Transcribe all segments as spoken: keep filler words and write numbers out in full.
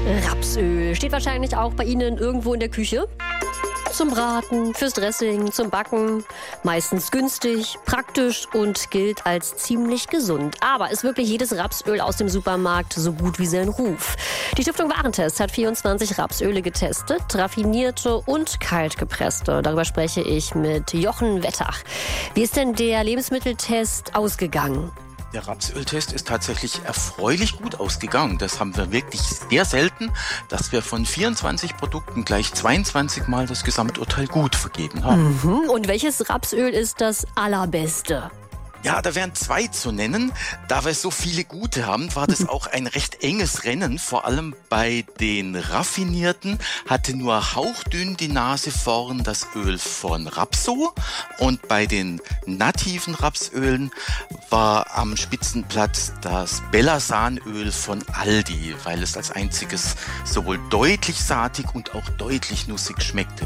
Rapsöl steht wahrscheinlich auch bei Ihnen irgendwo in der Küche. Zum Braten, fürs Dressing, zum Backen. Meistens günstig, praktisch und gilt als ziemlich gesund. Aber ist wirklich jedes Rapsöl aus dem Supermarkt so gut wie sein Ruf? Die Stiftung Warentest hat vierundzwanzig Rapsöle getestet, raffinierte und kaltgepresste. Darüber spreche ich mit Jochen Wettach. Wie ist denn der Lebensmitteltest ausgegangen? Der Rapsöltest ist tatsächlich erfreulich gut ausgegangen. Das haben wir wirklich sehr selten, dass wir von vierundzwanzig Produkten gleich zweiundzwanzig Mal das Gesamturteil gut vergeben haben. Mhm. Und welches Rapsöl ist das allerbeste? Ja, da wären zwei zu nennen. Da wir so viele gute haben, war das auch ein recht enges Rennen. Vor allem bei den raffinierten hatte nur hauchdünn die Nase vorn das Öl von Rapso. Und bei den nativen Rapsölen war am Spitzenplatz das Bellasanöl von Aldi, weil es als einziges sowohl deutlich saatig und auch deutlich nussig schmeckte.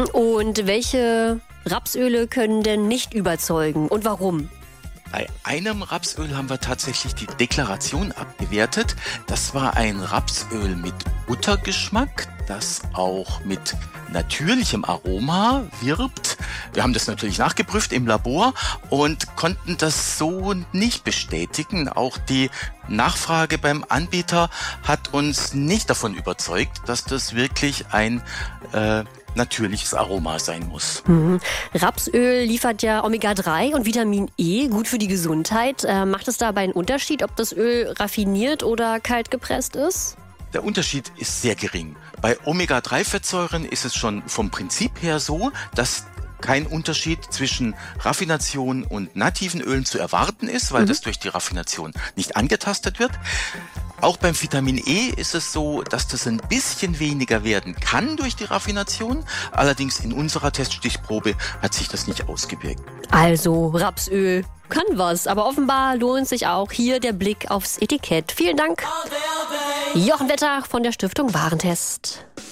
Und welche Rapsöle können denn nicht überzeugen und warum? Bei einem Rapsöl haben wir tatsächlich die Deklaration abgewertet. Das war ein Rapsöl mit Buttergeschmack, das auch mit natürlichem Aroma wirbt. Wir haben das natürlich nachgeprüft im Labor und konnten das so nicht bestätigen. Auch die Nachfrage beim Anbieter hat uns nicht davon überzeugt, dass das wirklich ein äh, natürliches Aroma sein muss. Mhm. Rapsöl liefert ja Omega drei und Vitamin E, gut für die Gesundheit. Äh, macht es dabei einen Unterschied, ob das Öl raffiniert oder kalt gepresst ist? Der Unterschied ist sehr gering. Bei Omega drei Fettsäuren ist es schon vom Prinzip her so, dass kein Unterschied zwischen Raffination und nativen Ölen zu erwarten ist, weil mhm. das durch die Raffination nicht angetastet wird. Auch beim Vitamin E ist es so, dass das ein bisschen weniger werden kann durch die Raffination. Allerdings in unserer Teststichprobe hat sich das nicht ausgewirkt. Also Rapsöl kann was, aber offenbar lohnt sich auch hier der Blick aufs Etikett. Vielen Dank. Jochen Wettach von der Stiftung Warentest.